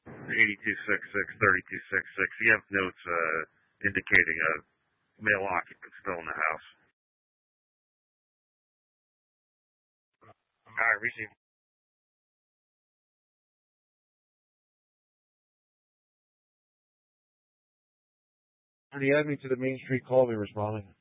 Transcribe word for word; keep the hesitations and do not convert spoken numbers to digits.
eighty-two sixty-six, thirty-two sixty-six. You have notes uh, indicating a male occupant still in the house. All right, receive. When he add me to the Main Street call, me responding.